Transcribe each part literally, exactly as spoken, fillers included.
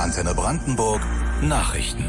Antenne Brandenburg Nachrichten.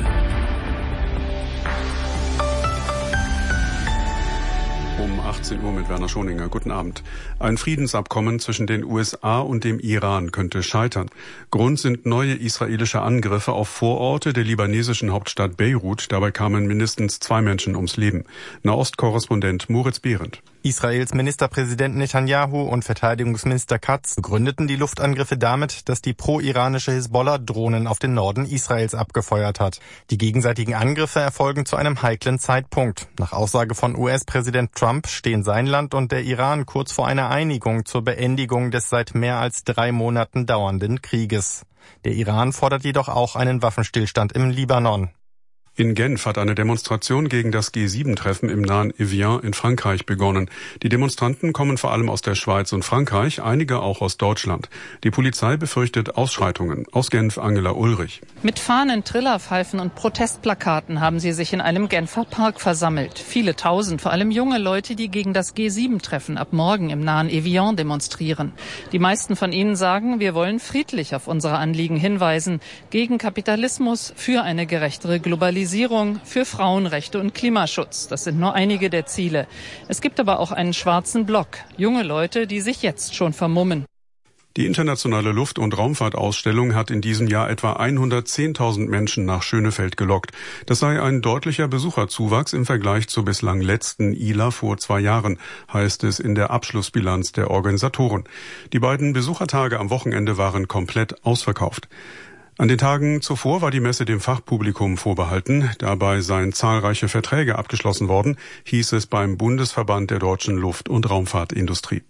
Um achtzehn Uhr mit Werner Schoninger. Guten Abend. Ein Friedensabkommen zwischen den U S A und dem Iran könnte scheitern. Grund sind neue israelische Angriffe auf Vororte der libanesischen Hauptstadt Beirut. Dabei kamen mindestens zwei Menschen ums Leben. Nahost-Korrespondent Moritz Behrendt. Israels Ministerpräsident Netanyahu und Verteidigungsminister Katz begründeten die Luftangriffe damit, dass die pro-iranische Hisbollah Drohnen auf den Norden Israels abgefeuert hat. Die gegenseitigen Angriffe erfolgen zu einem heiklen Zeitpunkt. Nach Aussage von U S-Präsident Trump stehen sein Land und der Iran kurz vor einer Einigung zur Beendigung des seit mehr als drei Monaten dauernden Krieges. Der Iran fordert jedoch auch einen Waffenstillstand im Libanon. In Genf hat eine Demonstration gegen das G sieben Treffen im nahen Evian in Frankreich begonnen. Die Demonstranten kommen vor allem aus der Schweiz und Frankreich, einige auch aus Deutschland. Die Polizei befürchtet Ausschreitungen. Aus Genf Angela Ulrich. Mit Fahnen, Trillerpfeifen und Protestplakaten haben sie sich in einem Genfer Park versammelt. Viele tausend, vor allem junge Leute, die gegen das G sieben Treffen ab morgen im nahen Evian demonstrieren. Die meisten von ihnen sagen, wir wollen friedlich auf unsere Anliegen hinweisen. Gegen Kapitalismus, für eine gerechtere Globalisierung, für Frauenrechte und Klimaschutz. Das sind nur einige der Ziele. Es gibt aber auch einen schwarzen Block. Junge Leute, die sich jetzt schon vermummen. Die internationale Luft- und Raumfahrtausstellung hat in diesem Jahr etwa hundertzehntausend Menschen nach Schönefeld gelockt. Das sei ein deutlicher Besucherzuwachs im Vergleich zur bislang letzten I L A vor zwei Jahren, heißt es in der Abschlussbilanz der Organisatoren. Die beiden Besuchertage am Wochenende waren komplett ausverkauft. An den Tagen zuvor war die Messe dem Fachpublikum vorbehalten. Dabei seien zahlreiche Verträge abgeschlossen worden, hieß es beim Bundesverband der deutschen Luft- und Raumfahrtindustrie.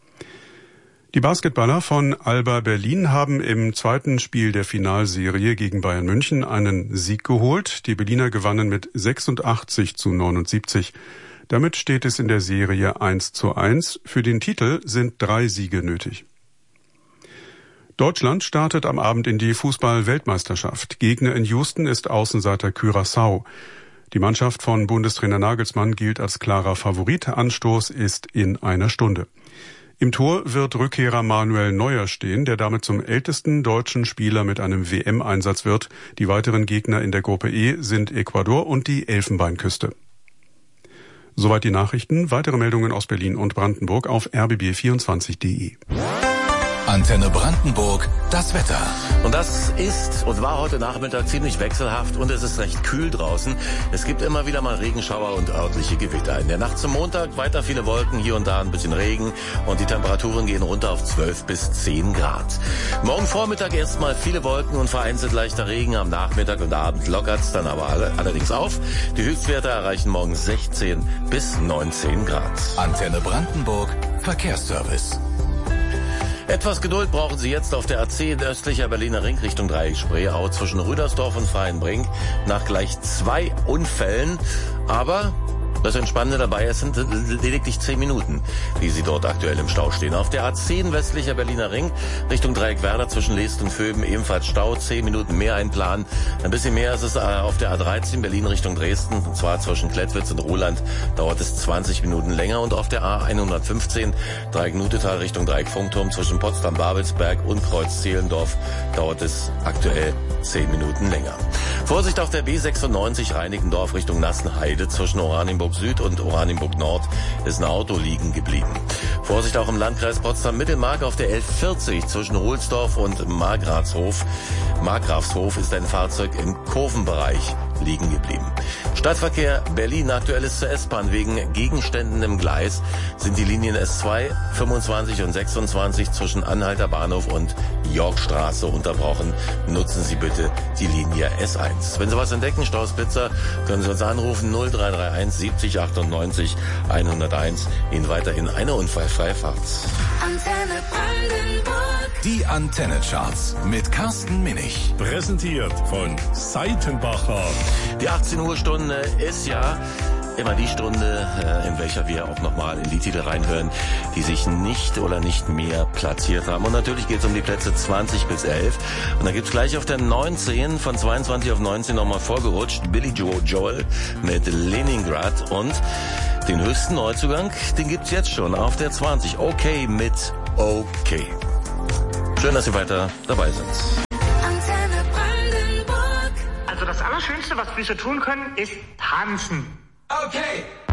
Die Basketballer von Alba Berlin haben im zweiten Spiel der Finalserie gegen Bayern München einen Sieg geholt. Die Berliner gewannen mit sechsundachtzig zu neunundsiebzig. Damit steht es in der Serie eins zu eins. Für den Titel sind drei Siege nötig. Deutschland startet am Abend in die Fußball-Weltmeisterschaft. Gegner in Houston ist Außenseiter Curaçao. Die Mannschaft von Bundestrainer Nagelsmann gilt als klarer Favorit. Anstoß ist in einer Stunde. Im Tor wird Rückkehrer Manuel Neuer stehen, der damit zum ältesten deutschen Spieler mit einem W M-Einsatz wird. Die weiteren Gegner in der Gruppe E sind Ecuador und die Elfenbeinküste. Soweit die Nachrichten. Weitere Meldungen aus Berlin und Brandenburg auf r b b vierundzwanzig punkt d e. Antenne Brandenburg, das Wetter. Und das ist und war heute Nachmittag ziemlich wechselhaft und es ist recht kühl draußen. Es gibt immer wieder mal Regenschauer und örtliche Gewitter. In der Nacht zum Montag weiter viele Wolken, hier und da ein bisschen Regen und die Temperaturen gehen runter auf zwölf bis zehn Grad. Morgen Vormittag erstmal viele Wolken und vereinzelt leichter Regen. Am Nachmittag und Abend lockert's dann aber alle, allerdings auf. Die Höchstwerte erreichen morgen sechzehn bis neunzehn Grad. Antenne Brandenburg, Verkehrsservice. Etwas Geduld brauchen Sie jetzt auf der A zehn östlicher Berliner Ring Richtung Dreiecksspreeau zwischen Rüdersdorf und Freienbrink nach gleich zwei Unfällen. Aber das Entspannende dabei, es sind lediglich zehn Minuten, die Sie dort aktuell im Stau stehen. Auf der A zehn westlicher Berliner Ring Richtung Dreieckwerder zwischen Leest und Vöben ebenfalls Stau, zehn Minuten mehr einplanen. Ein bisschen mehr ist es auf der A dreizehn Berlin Richtung Dresden, und zwar zwischen Klettwitz und Ruhland dauert es zwanzig Minuten länger. Und auf der A hundertfünfzehn Dreieck-Nutetal Richtung Dreieck-Funkturm zwischen Potsdam-Babelsberg und Kreuz-Zehlendorf dauert es aktuell zehn Minuten länger. Vorsicht auf der B sechsundneunzig Reinickendorf Richtung Nassenheide zwischen Oranienburg Süd und Oranienburg Nord ist ein Auto liegen geblieben. Vorsicht auch im Landkreis Potsdam-Mittelmark auf der elf vierzig zwischen Ruhlsdorf und Markgrafshof. Markgrafshof ist ein Fahrzeug im Kurvenbereich liegen geblieben. Stadtverkehr Berlin, aktuelles zur S-Bahn. Wegen Gegenständen im Gleis sind die Linien S zwei, fünfundzwanzig und sechsundzwanzig zwischen Anhalter Bahnhof und Yorkstraße unterbrochen. Nutzen Sie bitte die Linie S eins. Wenn Sie was entdecken, Staus Blitzer, können Sie uns anrufen null drei drei eins siebzig achtundneunzig hunderteins. Ihnen weiterhin eine unfallfreie Fahrt. Antenne Brandenburg. Die Antenne-Charts mit Carsten Minich. Präsentiert von Seitenbacher. Die achtzehn Uhr Stunde ist ja immer die Stunde, in welcher wir auch nochmal in die Titel reinhören, die sich nicht oder nicht mehr platziert haben. Und natürlich geht es um die Plätze zwanzig bis elf. Und da gibt's gleich auf der neunzehn, von zweiundzwanzig auf neunzehn nochmal vorgerutscht, Billy Joe Joel mit Leningrad. Und den höchsten Neuzugang, den gibt's jetzt schon auf der zwanzig. Okay mit Okay. Schön, dass Sie weiter dabei sind. Antenne Brandenburg. Allerschönste, was Füße tun können, ist tanzen. Okay.